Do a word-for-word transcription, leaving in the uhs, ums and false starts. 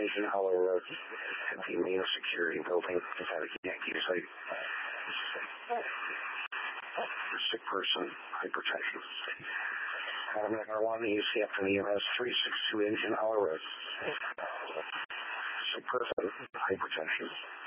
Agent Hollow Road at the main security building at a Yankee site. Sick person, hypertension. Adam Marijuana, U C F and E M S three six two Agent Hollow Road. Sick person, hypertension.